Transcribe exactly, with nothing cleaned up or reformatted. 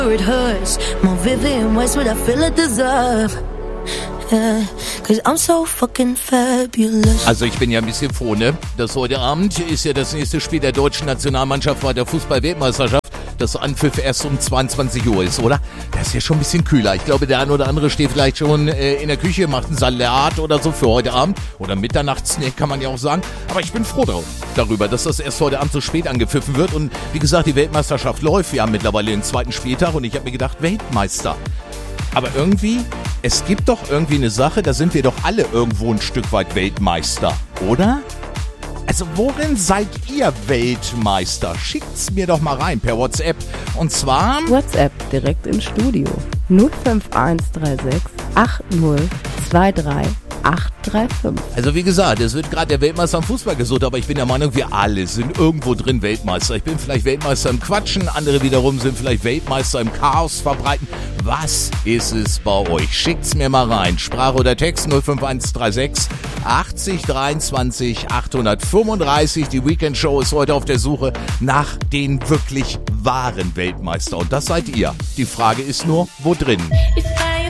It hurts more vivid in ways what I feel I deserve. Yeah, cause I'm so fucking fabulous. Also ich bin ja ein bisschen froh, ne? Das heute Abend ist ja das nächste Spiel der deutschen Nationalmannschaft bei der Fußball-Weltmeisterschaft. Das Anpfiff erst um zweiundzwanzig Uhr ist, oder? Das ist ja schon ein bisschen kühler. Ich glaube, der ein oder andere steht vielleicht schon äh, in der Küche, macht einen Salat oder so für heute Abend. Oder Mitternachtssnack kann man ja auch sagen. Aber ich bin froh drauf, darüber, dass das erst heute Abend so spät angepfiffen wird. Und wie gesagt, die Weltmeisterschaft läuft. Wir haben mittlerweile den zweiten Spieltag und ich habe mir gedacht, Weltmeister. Aber irgendwie, es gibt doch irgendwie eine Sache, da sind wir doch alle irgendwo ein Stück weit Weltmeister, oder? Also worin seid ihr Weltmeister? Schickt's mir doch mal rein per WhatsApp. Und zwar... WhatsApp direkt ins Studio. null fünf eins drei sechs acht null zwei drei acht drei fünf. Also wie gesagt, es wird gerade der Weltmeister im Fußball gesucht, aber ich bin der Meinung, wir alle sind irgendwo drin Weltmeister. Ich bin vielleicht Weltmeister im Quatschen, andere wiederum sind vielleicht Weltmeister im Chaos verbreiten. Was ist es bei euch? Schickt's mir mal rein. Sprache oder Text null fünf eins drei sechs achtzig dreiundzwanzig achthundertfünfunddreißig. Die Weekend Show ist heute auf der Suche nach den wirklich wahren Weltmeister. Und das seid ihr. Die Frage ist nur, wo drin? If I